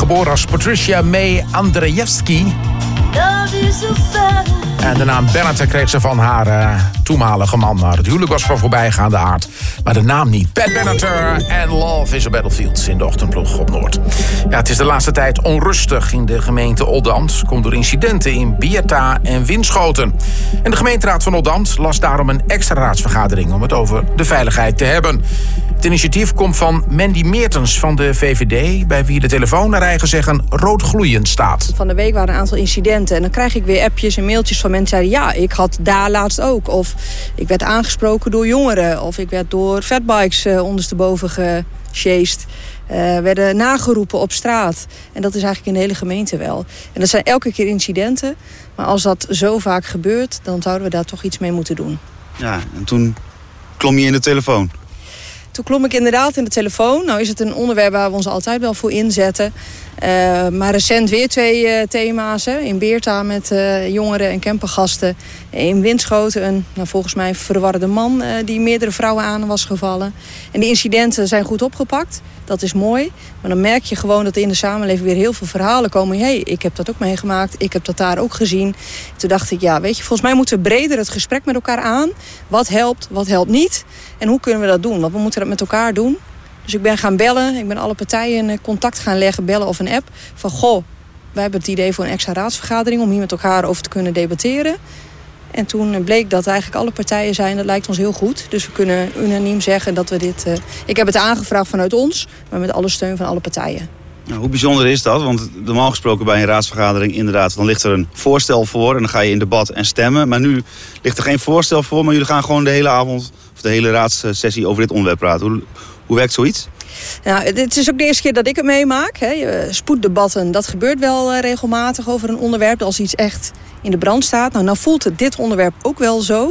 geboren als Patricia May Andrzejewski. En de naam Benatar kreeg ze van haar toenmalige man. Nou, het huwelijk was van voorbijgaande aard, maar de naam niet. Pat Benatar en Love is a Battlefield in de ochtendploeg op Noord. Ja, het is de laatste tijd onrustig in de gemeente Oldambt. Komt door incidenten in Beerta en Winschoten. En de gemeenteraad van Oldambt las daarom een extra raadsvergadering om het over de veiligheid te hebben. Het initiatief komt van Mandy Meertens van de VVD, bij wie de telefoon naar eigen zeggen rood gloeiend staat. Van de week waren een aantal incidenten en dan krijg ik weer appjes en mailtjes van mensen die zeiden, ja, ik had daar laatst ook. Of ik werd aangesproken door jongeren. Of ik werd door fatbikes ondersteboven gesjeest. Werden nageroepen op straat. En dat is eigenlijk in de hele gemeente wel. En dat zijn elke keer incidenten. Maar als dat zo vaak gebeurt, dan zouden we daar toch iets mee moeten doen. Ja, en toen klom je in de telefoon. Toen klom ik inderdaad in de telefoon. Nou is het een onderwerp waar we ons altijd wel voor inzetten. Maar recent weer 2 thema's. In Beerta met jongeren en campergasten. In Winschoten een volgens mij verwarde man die meerdere vrouwen aan was gevallen. En die incidenten zijn goed opgepakt. Dat is mooi. Maar dan merk je gewoon dat er in de samenleving weer heel veel verhalen komen. Hey, ik heb dat ook meegemaakt. Ik heb dat daar ook gezien. Toen dacht ik, ja, weet je, volgens mij moeten we breder het gesprek met elkaar aan. Wat helpt niet? En hoe kunnen we dat doen? Want we moeten dat met elkaar doen. Dus ik ben gaan bellen. Ik ben alle partijen in contact gaan leggen, bellen of een app. Van, goh, wij hebben het idee voor een extra raadsvergadering om hier met elkaar over te kunnen debatteren. En toen bleek dat eigenlijk alle partijen zijn, dat lijkt ons heel goed. Dus we kunnen unaniem zeggen dat we dit... Ik heb het aangevraagd vanuit ons, maar met alle steun van alle partijen. Nou, hoe bijzonder is dat? Want normaal gesproken bij een raadsvergadering inderdaad, dan ligt er een voorstel voor en dan ga je in debat en stemmen. Maar nu ligt er geen voorstel voor, maar jullie gaan gewoon de hele avond of de hele raadssessie over dit onderwerp praten. Hoe werkt zoiets? Nou, het is ook de eerste keer dat ik het meemaak. Spoeddebatten, dat gebeurt wel regelmatig over een onderwerp als iets echt in de brand staat. Nou voelt het dit onderwerp ook wel zo.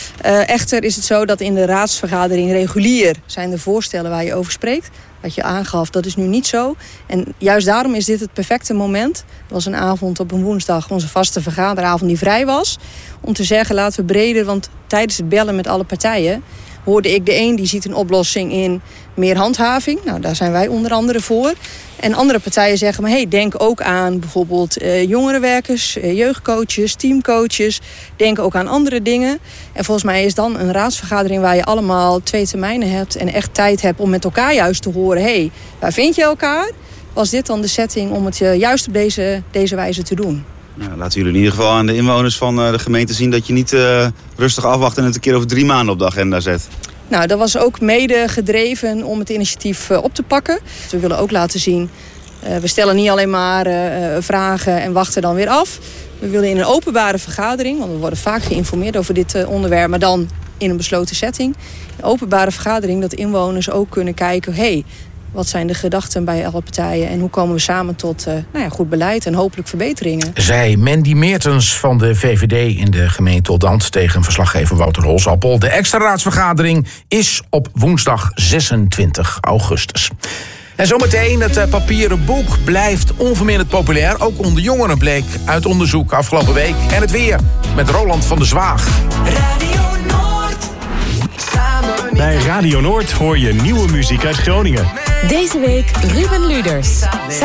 Echter is het zo dat in de raadsvergadering regulier zijn de voorstellen waar je over spreekt. Wat je aangaf, dat is nu niet zo. En juist daarom is dit het perfecte moment. Er was een avond op een woensdag, onze vaste vergaderavond die vrij was. Om te zeggen, laten we breder, want tijdens het bellen met alle partijen hoorde ik de een die ziet een oplossing in meer handhaving. Nou, daar zijn wij onder andere voor. En andere partijen zeggen, maar hey, denk ook aan bijvoorbeeld jongerenwerkers, jeugdcoaches, teamcoaches. Denk ook aan andere dingen. En volgens mij is dan een raadsvergadering waar je allemaal 2 termijnen hebt en echt tijd hebt om met elkaar juist te horen, hey, waar vind je elkaar? Was dit dan de setting om het juist op deze wijze te doen? Nou, laten jullie in ieder geval aan de inwoners van de gemeente zien dat je niet rustig afwacht en het een keer over 3 maanden op de agenda zet. Nou, dat was ook mede gedreven om het initiatief op te pakken. We willen ook laten zien, we stellen niet alleen maar vragen en wachten dan weer af. We willen in een openbare vergadering, want we worden vaak geïnformeerd over dit onderwerp, maar dan in een besloten setting. Een openbare vergadering dat inwoners ook kunnen kijken, hey, wat zijn de gedachten bij alle partijen en hoe komen we samen tot goed beleid en hopelijk verbeteringen. Zei Mandy Meertens van de VVD in de gemeente Oldambt tegen verslaggever Wouter Holsappel. De extra raadsvergadering is op woensdag 26 augustus. En zometeen, het papieren boek blijft onverminderd populair. Ook onder jongeren bleek uit onderzoek afgelopen week. En het weer met Roland van der Zwaag. Radio Noord. Bij Radio Noord hoor je nieuwe muziek uit Groningen. Deze week Ruben Luders.